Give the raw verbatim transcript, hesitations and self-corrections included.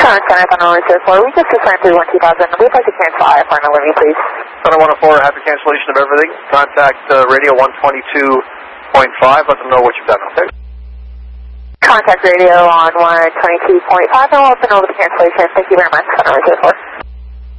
Center Thunder one zero four, we just assigned three one two thousand. We'd like to cancel I F R and Olivia, please. Thunder one oh four, happy cancellation of everything. Contact uh, radio one twenty-two point five, let them know what you've done, okay? Contact radio on one twenty-two point five, and we'll send over the cancellation. Thank you very much, Thunder one zero four.